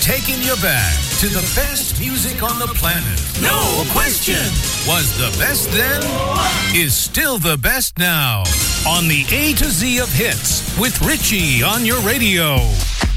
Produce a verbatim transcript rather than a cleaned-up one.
taking you back to the best music on the planet. No question. Was the best then, is still the best now. On the A to Z of hits with Richie on your radio.